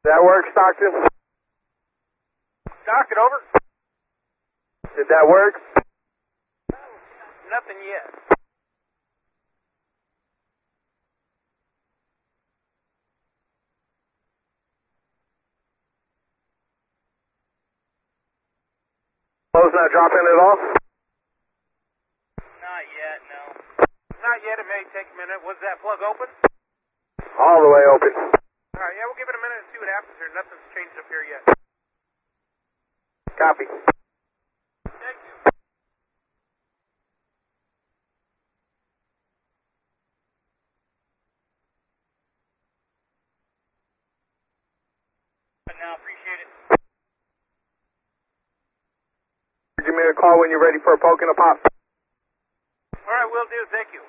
that work, Stockton? Stockton, over. Did that work? Nothing yet. Close not dropping at all? Not yet, no. Not yet, it may take a minute. Was that plug open? All the way open. Alright, yeah, we'll give it a minute and see what happens here. Nothing's changed up here yet. Copy. Thank you. But now, appreciate it. Give me a call when you're ready for a poke and a pop. Alright, will do. Thank you.